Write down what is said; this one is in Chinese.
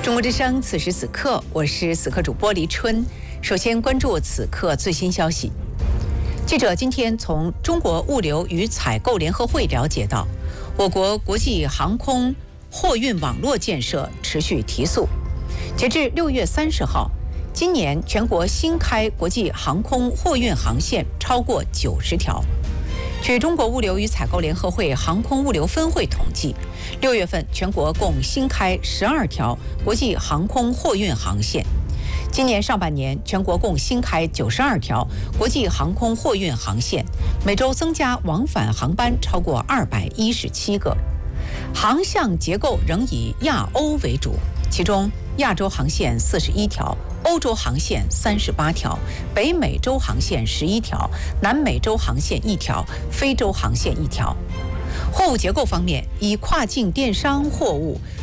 中国之声，此时此刻，我是此刻主播黎春。首先关注此刻最新消息。记者今天从中国物流与采购联合会了解到，我国国际航空货运网络建设持续提速。截至6月30号，今年全国新开国际航空货运航线超过90条。据中国物流与采购联合会航空物流分会统计，6月份全国共新开12条国际航空货运航线。今年上半年，全国共新开92条国际航空货运航线，每周增加往返航班超过217个。航向结构仍以亚欧为主，其中亚洲航线41条，欧洲航线38条，北美洲航线11条，南美洲航线1条，非洲航线1条。货物结构方面，以跨境电商货物